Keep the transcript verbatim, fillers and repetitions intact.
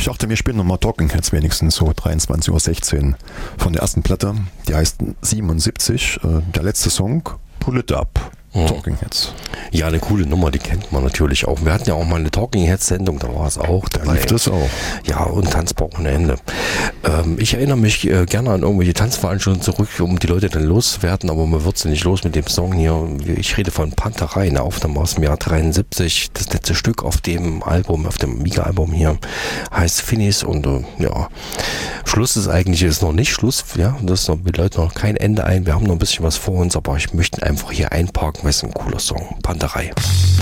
Ich dachte, wir spielen nochmal Talking Heads wenigstens so dreiundzwanzig Uhr sechzehn von der ersten Platte. Die heißt siebenundsiebzig. Äh, der letzte Song, Pull It Up. Mhm. Talking Heads. Ja, eine coole Nummer, die kennt man natürlich auch. Wir hatten ja auch mal eine Talking Heads Sendung, da war es auch Da dabei. lief das auch. Ja, und tanzbar ohne Ende. Ähm, ich erinnere mich äh, gerne an irgendwelche Tanzveranstaltungen zurück, um die Leute dann loszuwerden, aber man wird sie nicht los mit dem Song hier. Ich rede von Panterei, eine Aufnahme aus dem Jahr dreiundsiebzig. Das letzte Stück auf dem Album, auf dem Amiga-Album hier, heißt Finis und äh, ja, Schluss ist eigentlich ist noch nicht Schluss, ja, das ist noch, wir läuten noch kein Ende ein. Wir haben noch ein bisschen was vor uns, aber ich möchte einfach hier einparken, weil es ein cooler Song. Panterei.